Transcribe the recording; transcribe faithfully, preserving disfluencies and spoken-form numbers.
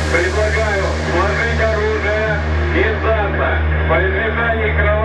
Предлагаю сложить оружие и сдаться. По избежанию кровопролития